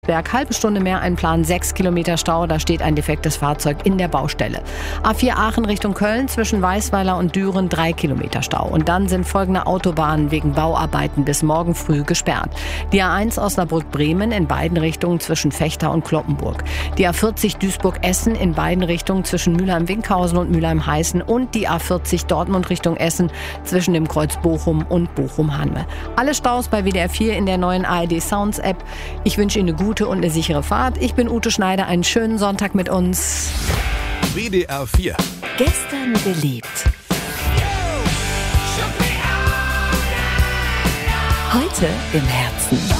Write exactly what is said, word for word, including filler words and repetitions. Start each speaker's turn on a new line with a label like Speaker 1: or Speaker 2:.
Speaker 1: Berg, halbe Stunde mehr einplanen, sechs Kilometer Stau, da steht ein defektes Fahrzeug in der Baustelle. A vier Aachen Richtung Köln, zwischen Weißweiler und Düren, drei Kilometer Stau. Und dann sind folgende Autobahnen wegen Bauarbeiten bis morgen früh gesperrt. Die A eins Osnabrück-Bremen in beiden Richtungen zwischen Vechta und Cloppenburg. Die A vierzig Duisburg-Essen in beiden Richtungen zwischen Mülheim-Winkhausen und Mülheim-Heißen. Und die A vierzig Dortmund Richtung Essen zwischen dem Kreuz Bochum und Bochum-Hanme. Alle Staus bei W D R vier in der neuen A R D Sounds App. Ich wünsche Ihnen eine gute und eine sichere Fahrt. Ich bin Ute Schneider. Einen schönen Sonntag mit uns.
Speaker 2: W D R vier.
Speaker 3: Gestern geliebt. Heute im Herzen.